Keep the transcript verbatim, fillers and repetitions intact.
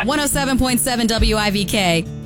one oh seven point seven W I V K.